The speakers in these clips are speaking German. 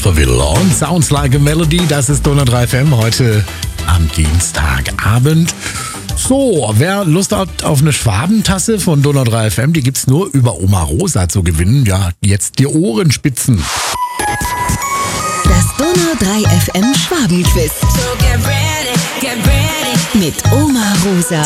Alphaville und Sounds Like a Melody. Das ist Donau 3 FM heute am Dienstagabend. So, wer Lust hat auf eine Schwabentasse von Donau 3 FM, die gibt's nur über Oma Rosa zu gewinnen. Ja, jetzt die Ohren spitzen. Das Donau 3 FM Schwabenquiz. So get ready. Mit Oma Rosa.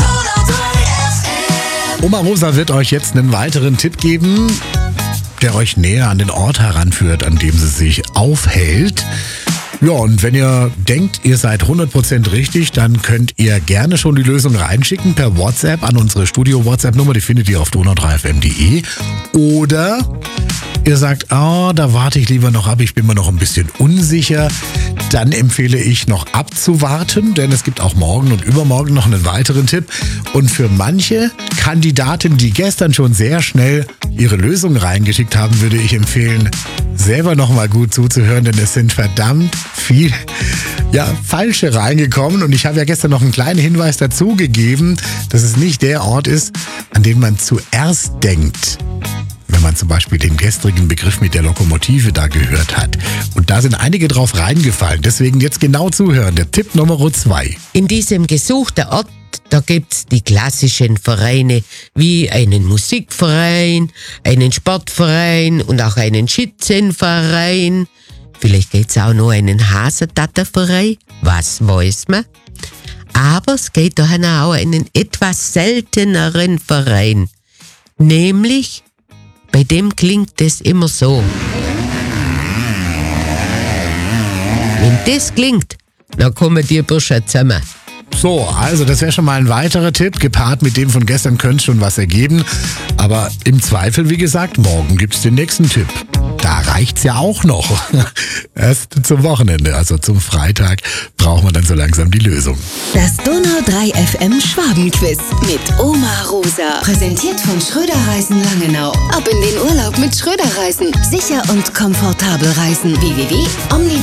Oma Rosa wird euch jetzt einen weiteren Tipp geben, der euch näher an den Ort heranführt, an dem sie sich aufhält. Ja, und wenn ihr denkt, ihr seid 100% richtig, dann könnt ihr gerne schon die Lösung reinschicken per WhatsApp an unsere Studio-WhatsApp-Nummer, die findet ihr auf donau3fm.de. Oder ihr sagt, da warte ich lieber noch ab, ich bin mir noch ein bisschen unsicher. Dann empfehle ich noch abzuwarten, denn es gibt auch morgen und übermorgen noch einen weiteren Tipp. Und für manche Kandidaten, die gestern schon sehr schnell ihre Lösung reingeschickt haben, würde ich empfehlen, selber noch mal gut zuzuhören, denn es sind verdammt viel falsche reingekommen. Und ich habe ja gestern noch einen kleinen Hinweis dazu gegeben, dass es nicht der Ort ist, an den man zuerst denkt, wenn man zum Beispiel den gestrigen Begriff mit der Lokomotive da gehört hat. Und da sind einige drauf reingefallen. Deswegen jetzt genau zuhören. Der Tipp Nummer 2. In diesem gesuchten Ort, da gibt's die klassischen Vereine wie einen Musikverein, einen Sportverein und auch einen Schützenverein. Vielleicht gibt's auch noch einen Hasentattenverein, was weiß man. Aber es geht doch auch einen etwas selteneren Verein. Nämlich, bei dem klingt es immer so. Wenn das klingt, dann kommen die Burschen zusammen. So, also das wäre schon mal ein weiterer Tipp. Gepaart mit dem von gestern könnte schon was ergeben. Aber im Zweifel, wie gesagt, morgen gibt's den nächsten Tipp. Da reicht's ja auch noch. Erst zum Wochenende, also zum Freitag, braucht man dann so langsam die Lösung. Das Donau 3 FM Schwabenquiz mit Oma Rosa. Präsentiert von Schröder Reisen Langenau. Ab in den Urlaub mit Schröder Reisen. Sicher und komfortabel reisen. www.omni